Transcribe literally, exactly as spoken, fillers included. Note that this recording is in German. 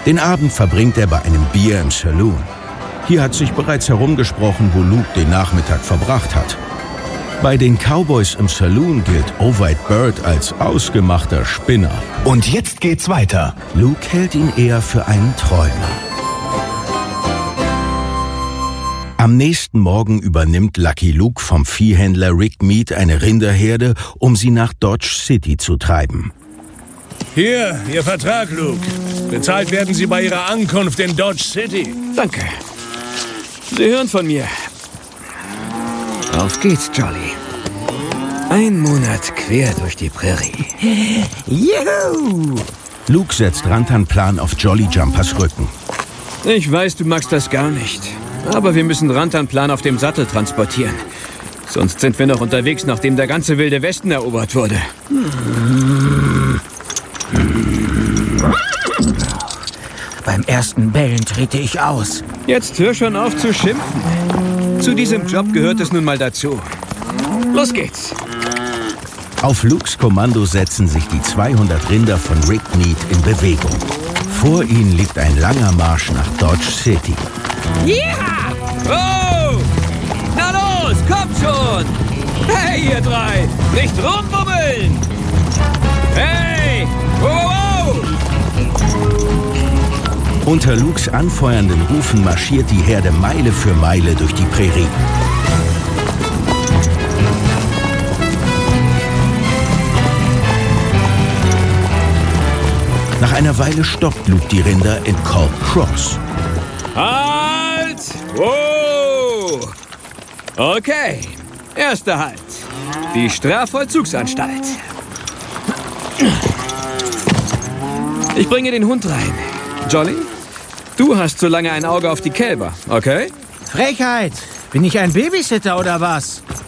Den Abend verbringt er bei einem Bier im Saloon. Hier hat sich bereits herumgesprochen, wo Luke den Nachmittag verbracht hat. Bei den Cowboys im Saloon gilt Ovide Bird als ausgemachter Spinner. Und jetzt geht's weiter. Luke hält ihn eher für einen Träumer. Am nächsten Morgen übernimmt Lucky Luke vom Viehhändler Rick Mead eine Rinderherde, um sie nach Dodge City zu treiben. Hier, Ihr Vertrag, Luke. Bezahlt werden Sie bei Ihrer Ankunft in Dodge City. Danke. Sie hören von mir. Auf geht's, Jolly. Ein Monat quer durch die Prärie. Juhu! Luke setzt Rantanplan auf Jolly Jumpers Rücken. Ich weiß, du magst das gar nicht. Aber wir müssen Rantanplan auf dem Sattel transportieren. Sonst sind wir noch unterwegs, nachdem der ganze Wilde Westen erobert wurde. Beim ersten Bellen trete ich aus. Jetzt hör schon auf zu schimpfen. Zu diesem Job gehört es nun mal dazu. Los geht's. Auf Lukes Kommando setzen sich die zweihundert Rinder von Rick Mead in Bewegung. Vor ihnen liegt ein langer Marsch nach Dodge City. Ja! Oh! Na los, kommt schon! Hey, ihr drei! Nicht rumbubbeln! Hey! Wow, wow! Unter Lukes anfeuernden Rufen marschiert die Herde Meile für Meile durch die Prärie. Nach einer Weile stoppt Luke die Rinder in Cobb Cross. Halt! Wow! Okay, erster Halt. Die Strafvollzugsanstalt. Ich bringe den Hund rein. Jolly, du hast so lange ein Auge auf die Kälber, okay? Frechheit! Bin ich ein Babysitter oder was?